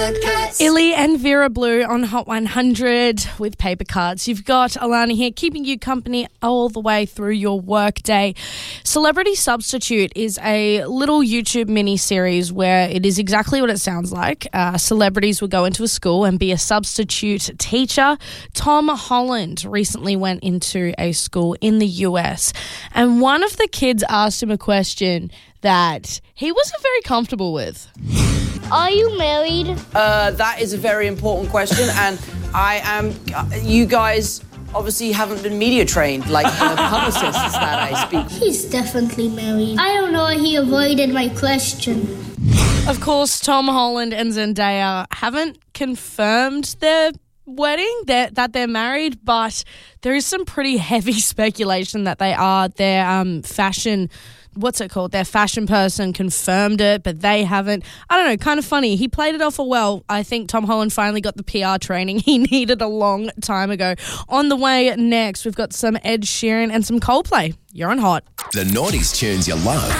Illy and Vera Blue on Hot 100 with Paper Cuts. You've got Alana here keeping you company all the way through your work day. Celebrity Substitute is a little YouTube mini-series where it is exactly what it sounds like. Celebrities will go into a school and be a substitute teacher. Tom Holland recently went into a school in the US, and one of the kids asked him a question that he wasn't very comfortable with. Are you married? That is a very important question, and I am. You guys obviously haven't been media trained like the publicists that I speak. He's definitely married. I don't know why he avoided my question. Of course, Tom Holland and Zendaya haven't confirmed their wedding, that they're married, but there is some pretty heavy speculation that they are. Their fashion person confirmed it, but they haven't. I don't know, kind of funny. He played it off well. I think Tom Holland finally got the PR training he needed a long time ago. On the way next, we've got some Ed Sheeran and some Coldplay. You're on Hot. The 90s tunes you love.